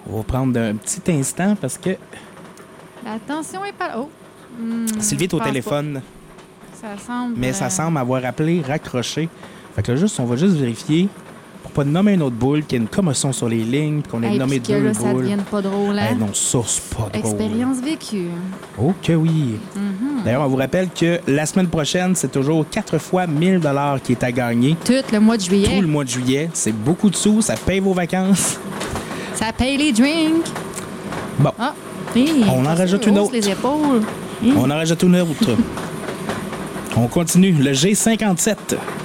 On va prendre un petit instant parce que L'attention est pas... Oh! Sylvie est au je pense téléphone, pas. Ça semble... mais ça semble avoir appelé, raccroché. Fait que là, on va juste vérifier pour pas nommer une autre boule, qu'il y ait une commotion sur les lignes, qu'on ait Hey, nommé puis que deux là, ça boules. devienne pas drôle, hein? Eh non, ça, c'est pas drôle. Expérience vécue. Oh que oui. D'ailleurs, on vous rappelle que la semaine prochaine, c'est toujours 4 fois 1000 $ qui est à gagner. Tout le mois de juillet. Tout le mois de juillet. C'est beaucoup de sous, ça paye vos vacances. Ça paye les drinks. Bon, Ah! Hey, On en rajoute une hausse autre. les épaules. on en rajoute une autre. On continue. Le G57.